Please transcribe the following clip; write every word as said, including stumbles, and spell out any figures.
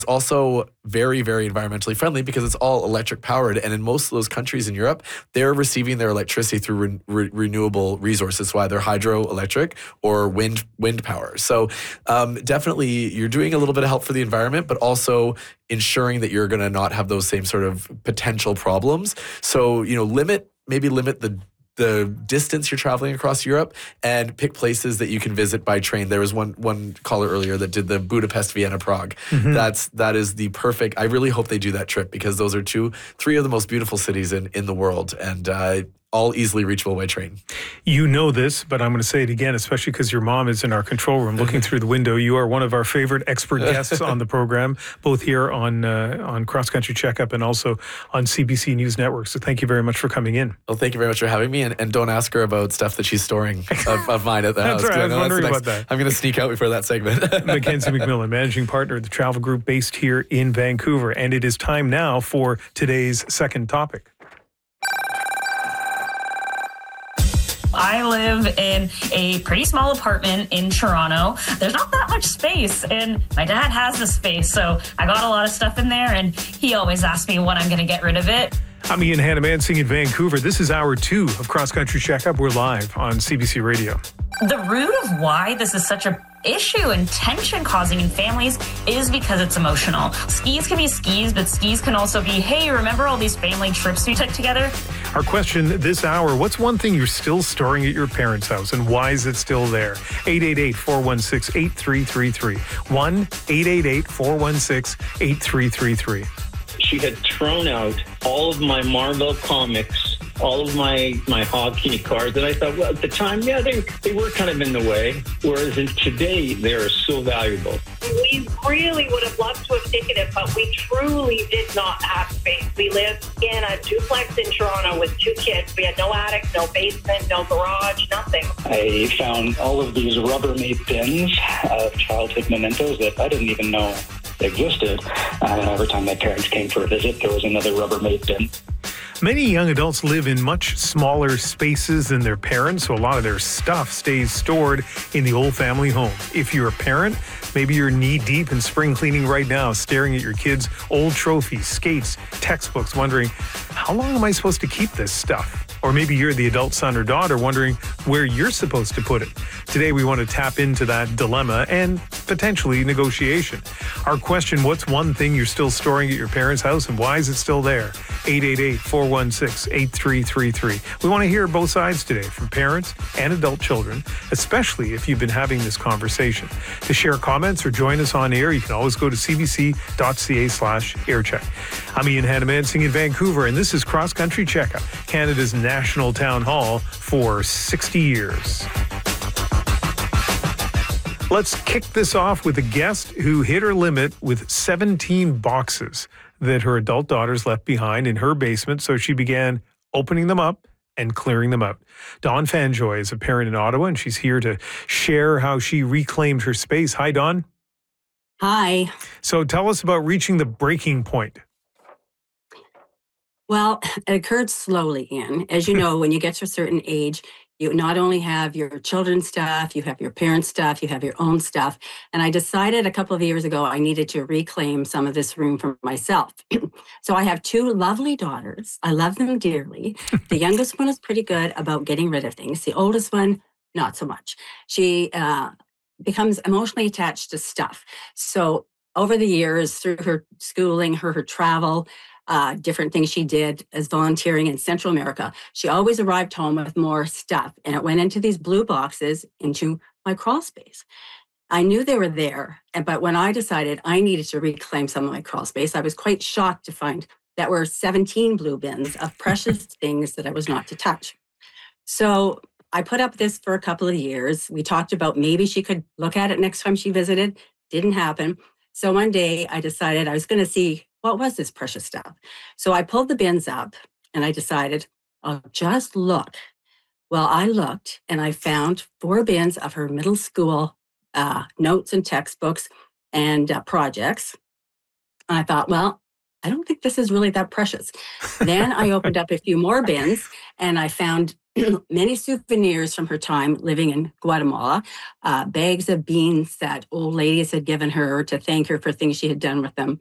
It's also very, very environmentally friendly because it's all electric powered. And in most of those countries in Europe, they're receiving their electricity through re- re- renewable resources, whether hydroelectric or wind wind power. So um, definitely you're doing a little bit of help for the environment, but also ensuring that you're going to not have those same sort of potential problems. So, you know, limit, maybe limit the the distance you're traveling across Europe and pick places that you can visit by train. There was one one caller earlier that did the Budapest, Vienna, Prague. Mm-hmm. That's that is the perfect. I really hope they do that trip because those are two, three of the most beautiful cities in, in the world, and uh, all easily reachable by train. You know this, but I'm going to say it again, especially because your mom is in our control room looking through the window. You are one of our favorite expert guests on the program, both here on uh, on Cross Country Checkup and also on C B C News Network. So thank you very much for coming in. Well, thank you very much for having me, and, and don't ask her about stuff that she's storing of, of mine at the That's house. right, I was no, wondering next, about that. I'm going to sneak out before that segment. Mackenzie McMillan, managing partner of the travel group based here in Vancouver. And it is time now for today's second topic. I live in a pretty small apartment in Toronto. There's not that much space, and my dad has the space, so I got a lot of stuff in there, and he always asks me when I'm going to get rid of it. I'm Ian Hannah-Mansing in Vancouver. This is hour two of Cross Country Checkup. We're live on C B C Radio. The root of why this is such a issue and tension causing in families is because it's emotional. Skis can be skis, but skis can also be, hey, remember all these family trips we took together? Our question this hour, what's one thing you're still storing at your parents' house and why is it still there? eight eight eight, four one six, eight three three three. one eight eight eight, four one six, eight three three three. She had thrown out all of my Marvel comics, all of my, my hockey cards, and I thought, well, at the time, yeah, they, they were kind of in the way, whereas in today, they are so valuable. We really would have loved to have taken it, but we truly did not have space. We lived in a duplex in Toronto with two kids. We had no attic, no basement, no garage, nothing. I found all of these Rubbermaid bins of childhood mementos that I didn't even know existed. Uh, every time my parents came for a visit, there was another Rubbermaid bin. Many young adults live in much smaller spaces than their parents, so a lot of their stuff stays stored in the old family home. If you're a parent, maybe you're knee-deep in spring cleaning right now, staring at your kids' old trophies, skates, textbooks, wondering, how long am I supposed to keep this stuff? Or maybe you're the adult son or daughter wondering where you're supposed to put it. Today, we want to tap into that dilemma and potentially negotiation. Our question, what's one thing you're still storing at your parents' house and why is it still there? eight eight eight, four one six, eight three three three. We want to hear both sides today from parents and adult children, especially if you've been having this conversation. To share comments or join us on air, you can always go to cbc.ca slash aircheck. I'm Ian Hannah-Mansing in Vancouver, and this is Cross Country Checkup, Canada's national town hall for sixty years. Let's kick this off with a guest who hit her limit with seventeen boxes that her adult daughters left behind in her basement, so she began opening them up and clearing them out. Dawn Fanjoy is a parent in Ottawa, and she's here to share how she reclaimed her space. Hi, Dawn. Hi. So tell us about reaching the breaking point. Well, it occurred slowly, Ian. As you know, when you get to a certain age, you not only have your children's stuff, you have your parents' stuff, you have your own stuff. And I decided a couple of years ago I needed to reclaim some of this room for myself. So I have two lovely daughters. I love them dearly. The youngest one is pretty good about getting rid of things. The oldest one, not so much. She uh, becomes emotionally attached to stuff. So over the years, through her schooling, her, her travel, Uh, different things she did as volunteering in Central America, she always arrived home with more stuff, and it went into these blue boxes into my crawl space. I knew they were there, but when I decided I needed to reclaim some of my crawl space, I was quite shocked to find that were seventeen blue bins of precious things that I was not to touch. So I put up this for a couple of years. We talked about maybe she could look at it next time she visited. Didn't happen. So one day I decided I was going to see what was this precious stuff. So I pulled the bins up and I decided I'll just look. Well, I looked and I found four bins of her middle school uh, notes and textbooks and uh, projects. And I thought, well, I don't think this is really that precious. Then I opened up a few more bins and I found many souvenirs from her time living in Guatemala, uh, bags of beans that old ladies had given her to thank her for things she had done with them.